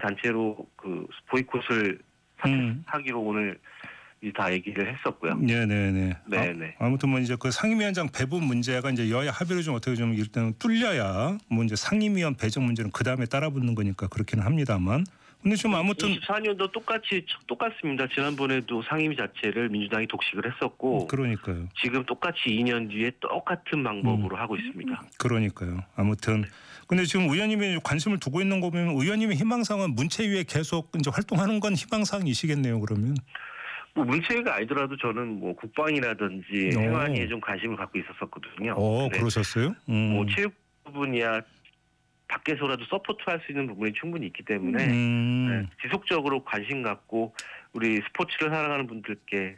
단체로 그 보이콧을 하기로 오늘 다 얘기를 했었고요. 네네네. 네네. 아무튼 뭐 이제 그 상임위원장 배분 문제가 이제 여야 합의를 좀 어떻게 좀 일단 뚫려야 뭐 이제 상임위원 배정 문제는 그 다음에 따라붙는 거니까 그렇기는 합니다만. 근데 좀 아무튼 24년도 똑같습니다. 지난번에도 상임위 자체를 민주당이 독식을 했었고, 그러니까요. 지금 똑같이 2년 뒤에 똑같은 방법으로 하고 있습니다. 그러니까요. 아무튼 근데 지금 의원님이 관심을 두고 있는 거 보면 의원님의 희망사항은 문체위에 계속 이제 활동하는 건 희망사항이시겠네요. 그러면. 뭐 문체위가 아니더라도 저는 뭐 국방이라든지 행안위에 좀 관심을 갖고 있었었거든요. 그러셨어요? 뭐 체육 부분이야 밖에서라도 서포트할 수 있는 부분이 충분히 있기 때문에 네, 지속적으로 관심 갖고 우리 스포츠를 사랑하는 분들께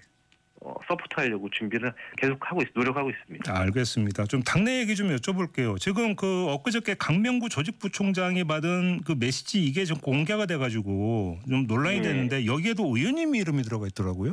서포트하려고 준비를 계속하고 노력하고 있습니다. 알겠습니다. 좀 당내 얘기 좀 여쭤볼게요. 지금 그 엊그저께 강명구 조직부총장이 받은 그 메시지 이게 좀 공개가 돼가지고 좀 논란이 됐는데 여기에도 의원님 이름이 들어가 있더라고요.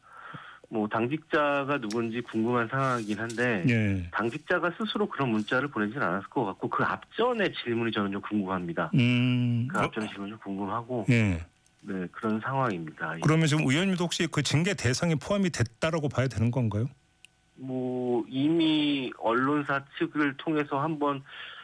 뭐 당직자가 누군지 궁금한 상황이긴 한데 당직자가 스스로 그런 문자를 보내지는 않았을 것 같고 그 앞전의 질문이 저는 좀 궁금합니다. 그 앞전의 질문이 좀 궁금하고 네, 그런 상황입니다. 그러면 지금 의원님도 혹시 그 징계 대상에 포함이 됐다라고 봐야 되는 건가요? 뭐 이미 언론사 측을 통해서 한번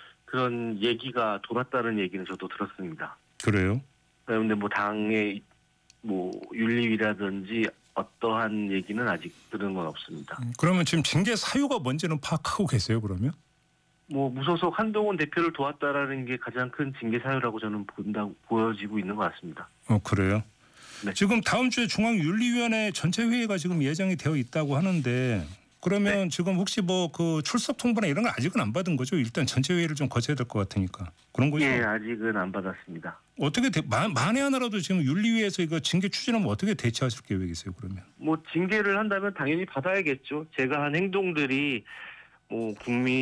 그런 얘기가 돌았다는 얘기는 저도 들었습니다. 그래요? 그런데 뭐 당의 뭐 윤리위라든지 어떠한 얘기는 아직 들은 건 없습니다. 그러면 지금 징계 사유가 뭔지는 파악하고 계세요, 그러면? 뭐 무소속 한동훈 대표를 도왔다라는 게 가장 큰 징계 사유라고 저는 보여지고 있는 것 같습니다. 그래요? 네. 지금 다음 주에 중앙윤리위원회 전체 회의가 지금 예정이 되어 있다고 하는데 그러면 지금 혹시 뭐 그 출석 통보나 이런 건 아직은 안 받은 거죠? 일단 전체 회의를 좀 거쳐야 될 것 같으니까 그런 거죠? 예, 아직은 안 받았습니다. 어떻게 만에 하나라도 지금 윤리위에서 이거 징계 추진하면 어떻게 대처하실 계획이세요? 그러면? 뭐 징계를 한다면 당연히 받아야겠죠. 제가 한 행동들이 뭐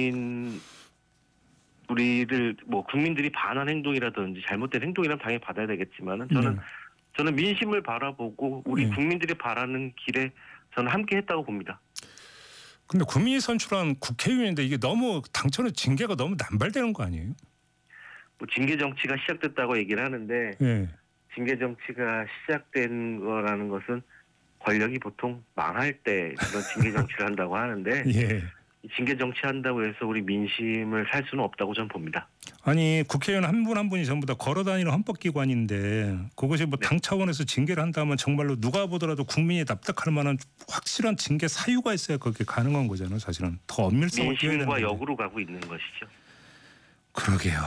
국민들이 반한 행동이라든지 잘못된 행동이라면 당연히 받아야 되겠지만은 저는 민심을 바라보고 우리 국민들이 바라는 길에 저는 함께 했다고 봅니다. 근데 국민이 선출한 국회의원인데 이게 너무 당초는 징계가 너무 남발되는 거 아니에요? 뭐 징계 정치가 시작됐다고 얘기를 하는데 징계 정치가 시작된 거라는 것은 권력이 보통 망할 때 그런 징계 정치를 한다고 하는데 징계 정치한다고 해서 우리 민심을 살 수는 없다고 저는 봅니다. 아니 국회의원 한 분 한 분이 전부 다 걸어다니는 헌법기관인데 그것이 뭐 당 차원에서 징계를 한다면 정말로 누가 보더라도 국민이 납득할 만한 확실한 징계 사유가 있어야 그게 가능한 거잖아요. 사실은 더 엄밀성을 띄어야 되는 민심과 역으로 가고 있는 것이죠. 그러게요.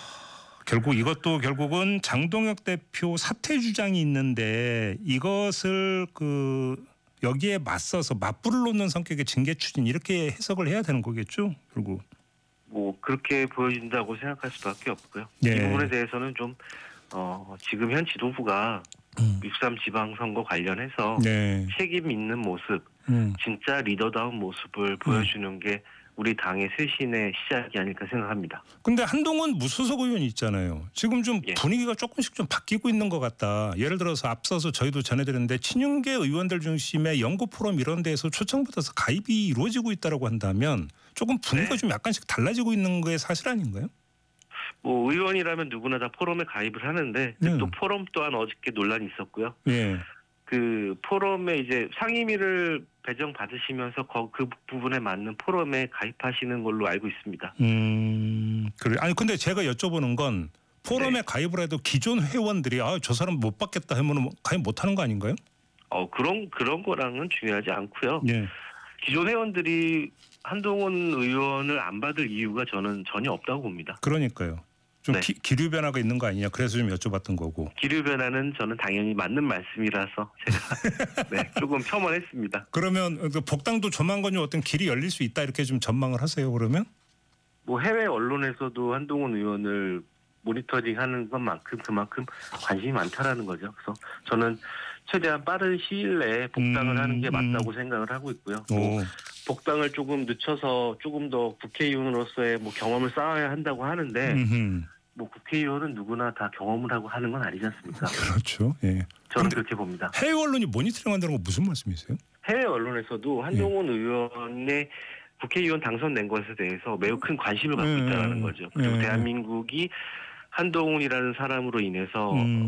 결국은 장동혁 대표 사퇴 주장이 있는데 이것을 여기에 맞서서 맞불을 놓는 성격의 징계 추진 이렇게 해석을 해야 되는 거겠죠. 결국. 뭐 그렇게 보여진다고 생각할 수밖에 없고요. 이 부분에 대해서는 좀 지금 현 지도부가 6.3 지방선거 관련해서 책임 있는 모습, 진짜 리더다운 모습을 보여주는 게 우리 당의 쇄신의 시작이 아닐까 생각합니다. 근데 한동훈 무소속 의원이 있잖아요. 지금 좀 분위기가 조금씩 좀 바뀌고 있는 것 같다. 예를 들어서 앞서서 저희도 전해드렸는데 친윤계 의원들 중심의 연구 포럼 이런 데에서 초청받아서 가입이 이루어지고 있다고 한다면 조금 분위기가 좀 약간씩 달라지고 있는 게 사실 아닌가요? 뭐 의원이라면 누구나 다 포럼에 가입을 하는데 또 포럼 또한 어저께 논란이 있었고요. 그 포럼에 이제 상임위를 배정 받으시면서 그 부분에 맞는 포럼에 가입하시는 걸로 알고 있습니다. 그래. 아니 근데 제가 여쭤보는 건 포럼에 가입을 해도 기존 회원들이 저 사람 못 받겠다 하면 가입 못 하는 거 아닌가요? 그런 거랑은 중요하지 않고요. 기존 회원들이 한동훈 의원을 안 받을 이유가 저는 전혀 없다고 봅니다. 그러니까요. 좀 기류 변화가 있는 거 아니냐. 그래서 좀 여쭤봤던 거고. 기류 변화는 저는 당연히 맞는 말씀이라서 제가 조금 폄하했습니다. 그러면 복당도 조만간 어떤 길이 열릴 수 있다 이렇게 좀 전망을 하세요. 그러면? 뭐 해외 언론에서도 한동훈 의원을 모니터링하는 것만큼 그만큼 관심이 많다라는 거죠. 그래서 저는 최대한 빠른 시일 내에 복당을 하는 게 맞다고 생각을 하고 있고요. 복당을 조금 늦춰서 조금 더 국회의원으로서의 뭐 경험을 쌓아야 한다고 하는데 뭐 국회의원은 누구나 다 경험을 하고 하는 건 아니지 않습니까? 그렇죠. 저는 그렇게 봅니다. 해외 언론이 모니터링한다는 건 무슨 말씀이세요? 해외 언론에서도 한동훈 의원의 국회의원 당선된 것에 대해서 매우 큰 관심을 갖고 있다는 거죠. 그리고 대한민국이 한동훈이라는 사람으로 인해서